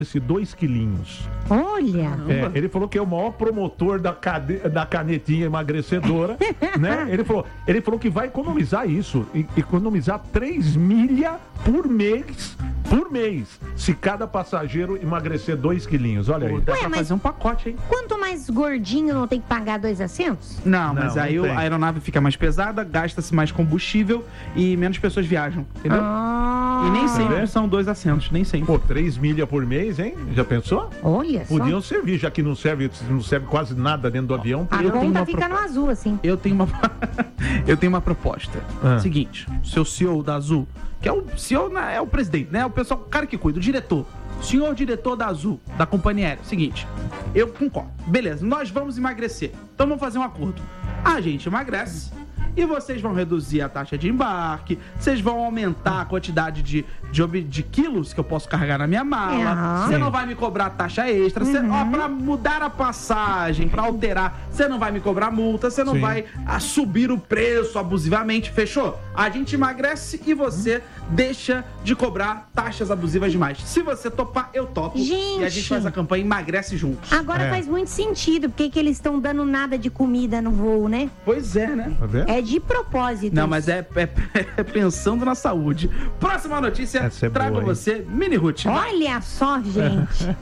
2 quilinhos. Olha! Ele falou que é o maior promotor da canetinha emagrecedora, né? Ele falou que vai economizar isso, economizar 3 milhas por mês, se cada passageiro emagrecer 2 quilinhos. Olha aí. Dá pra fazer um pacote, hein? Quanto mais gordinho, não tem que pagar 2 assentos? Não, mas não aí tem. a aeronave fica mais pesada, gasta-se mais combustível e menos pessoas viajam, entendeu? E nem sempre são 2 assentos, nem sempre. Pô, 3 milhas por mês, hein? Já pensou? Olha só. Podiam servir, já que não serve quase nada dentro do avião. A Eu tenho conta uma fica no azul, assim. Eu tenho uma proposta. Seguinte, seu CEO da Azul, que é o CEO, é o presidente, né? O pessoal, o cara que cuida, o diretor. Senhor diretor da Azul, da companhia aérea. Seguinte, eu concordo. Beleza, nós vamos emagrecer. Então vamos fazer um acordo. A gente emagrece e vocês vão reduzir a taxa de embarque, vocês vão aumentar a quantidade de quilos que eu posso carregar na minha mala, você não vai me cobrar taxa extra, pra mudar a passagem, pra alterar, você não vai me cobrar multa, você não vai subir o preço abusivamente, fechou? A gente emagrece e você deixa de cobrar taxas abusivas demais. Se você topar, eu topo. Gente. E a gente faz a campanha Emagrece Juntos. Agora faz muito sentido, porque que eles estão dando nada de comida no voo, né? Pois é, né? Tá vendo? É de propósito. Não, mas é pensando na saúde. Próxima notícia, trago boa, você, Mini Ruth. Olha só, gente.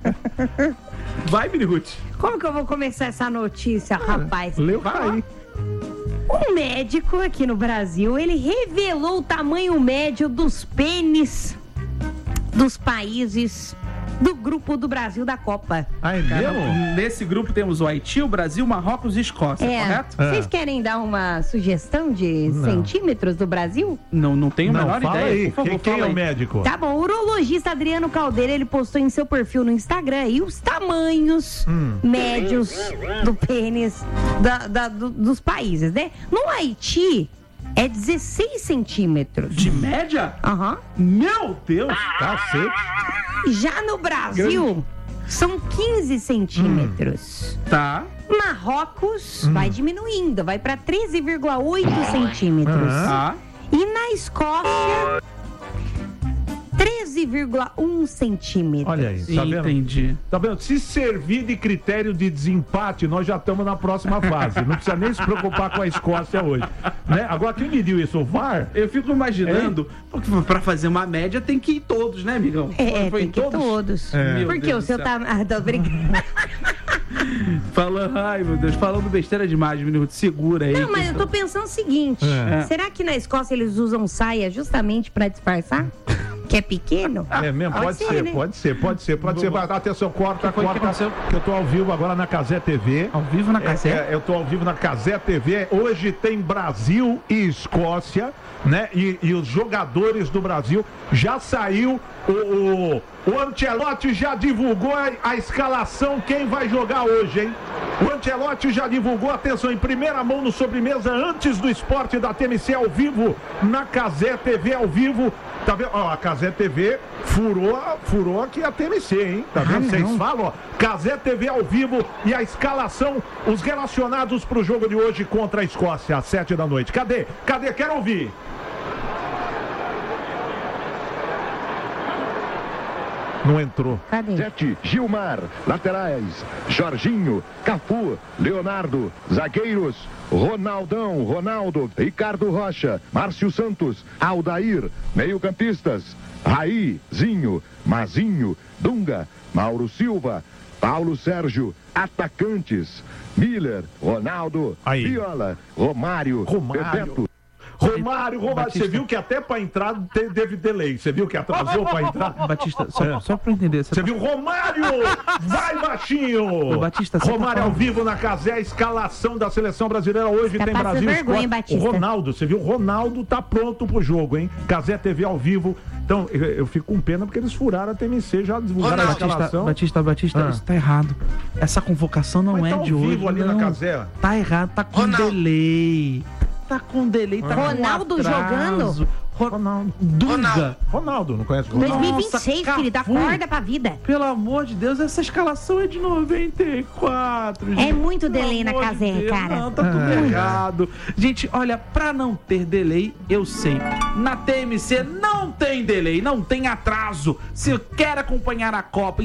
Vai, Mini Ruth. Como que eu vou começar essa notícia, rapaz? Leu aí. Um médico aqui no Brasil, ele revelou o tamanho médio dos pênis dos países do grupo do Brasil da Copa. Ah, é mesmo? Nesse grupo temos o Haiti, o Brasil, Marrocos e Escócia, correto? Vocês querem dar uma sugestão de centímetros do Brasil? Não tenho a menor fala ideia. aí. Por favor, Quem é fala o aí. médico? Tá bom, o urologista Adriano Caldeira, ele postou em seu perfil no Instagram aí os tamanhos médios do pênis dos países, né? No Haiti, é 16 centímetros. De média? Aham. Meu Deus! Cacete. Já no Brasil, são 15 centímetros. Tá. Marrocos vai diminuindo, vai para 13,8 centímetros. Tá. E na Escócia, 13,1 centímetros. Olha aí, tá vendo? Entendi. Tá vendo? Se servir de critério de desempate, nós já estamos na próxima fase. Não precisa nem se preocupar com a Escócia hoje. Né? Agora, quem mediu isso? O VAR? Eu fico imaginando, porque pra fazer uma média tem que ir todos, né, amigão? Foi Tem que ir todos. Meu Porque Deus o seu do céu. tá... Tô brincando. Ai, meu Deus, falando besteira demais, minuto. Segura aí. Não, mas eu tô pensando o seguinte. Será que na Escócia eles usam saia justamente pra disfarçar? Que é pequeno? É mesmo? Pode ser, né? pode ser. Atenção, corta, que aconteceu? que eu tô ao vivo agora na Cazé TV. Ao vivo na Cazé? Eu tô ao vivo na Cazé TV. Hoje tem Brasil e Escócia, né? E os jogadores do Brasil. Já saiu o Ancelotti já divulgou a escalação, quem vai jogar hoje, hein? O Ancelotti já divulgou, atenção, em primeira mão no Sobremesa, antes do Esporte da TMC ao vivo, na Cazé TV ao vivo. Tá vendo? Ó, a Cazé TV furou aqui a TMC, hein? Tá vendo? Vocês falam, ó. Cazé TV ao vivo e a escalação, os relacionados pro jogo de hoje contra a Escócia, às 7 da noite. Cadê? Quero ouvir. Não entrou. Cadê? Zete, Gilmar, laterais, Jorginho, Cafu, Leonardo, zagueiros, Ronaldão, Ronaldo, Ricardo Rocha, Márcio Santos, Aldair, meio-campistas, Raí, Zinho, Mazinho, Dunga, Mauro Silva, Paulo Sérgio, atacantes, Miller, Ronaldo, Aí. Viola, Romário, Bebeto. Romário, Batista. você viu que até pra entrar teve delay, você viu que atrasou pra entrar? Batista, só pra entender. Você viu Romário? Vai, baixinho! Ô, Batista, você Romário tá ao falando- vivo na Cazé, a escalação da seleção brasileira hoje Tá tem passando Brasil e vergonha, Escócia. Batista. O Ronaldo, você viu? O Ronaldo tá pronto pro jogo, hein? Cazé TV ao vivo. Então, eu fico com pena porque eles furaram a TMC, já divulgaram a escalação. Batista, isso tá errado. Essa convocação não Mas é tá de ao hoje. vivo ali não. na Cazé. Tá errado, tá com delay. Tá com delay, tá Ronaldo com atraso. jogando? Ronaldo, não conhece o Ronaldo? 2026, querido, acorda pra vida. Pelo amor de Deus, essa escalação é de 94. É muito delay na casinha, cara. Não, tá tudo errado. Gente, olha, pra não ter delay, eu sei. Na TMC não tem delay, não tem atraso. Se quer acompanhar a Copa